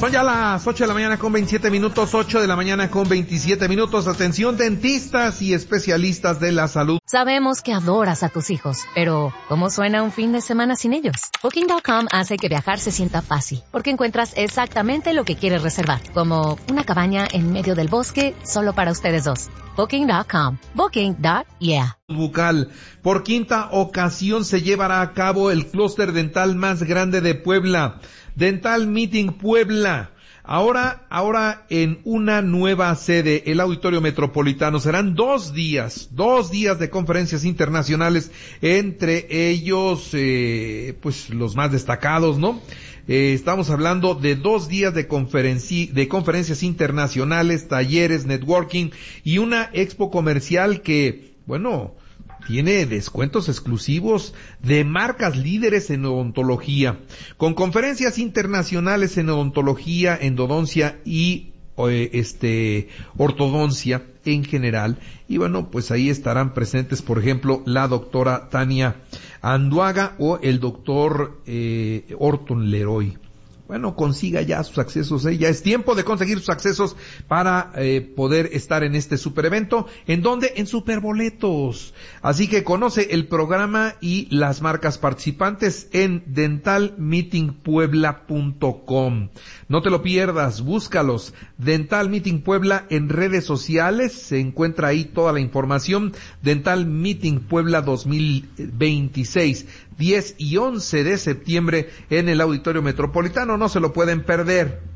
Son ya las 8 de la mañana con 27 minutos, 8 de la mañana con 27 minutos. Atención, dentistas y especialistas de la salud. Sabemos que adoras a tus hijos, pero ¿cómo suena un fin de semana sin ellos? Booking.com hace que viajar se sienta fácil, porque encuentras exactamente lo que quieres reservar, como una cabaña en medio del bosque solo para ustedes dos. Booking.com. Booking.yeah. Bucal. Por quinta ocasión se llevará a cabo el clúster dental más grande de Puebla. Dental Meeting Puebla. Ahora en una nueva sede, el Auditorio Metropolitano. Serán 2 días de conferencias internacionales, entre ellos, pues los más destacados, ¿no? Estamos hablando de 2 días de conferencias internacionales, talleres, networking y una expo comercial que, bueno, tiene descuentos exclusivos de marcas líderes en odontología, con conferencias internacionales en odontología, endodoncia y ortodoncia en general. Y bueno, pues ahí estarán presentes, por ejemplo, la doctora Tania Anduaga o el doctor Orton Leroy. Bueno, consiga ya sus accesos, ya es tiempo de conseguir sus accesos para poder estar en este super evento. ¿En dónde? En Superboletos. Así que conoce el programa y las marcas participantes en dentalmeetingpuebla.com. No te lo pierdas, búscalos. Dental Meeting Puebla en redes sociales, se encuentra ahí toda la información. Dental Meeting Puebla 2026, 10 y 11 de septiembre en el Auditorio Metropolitano. No se lo pueden perder.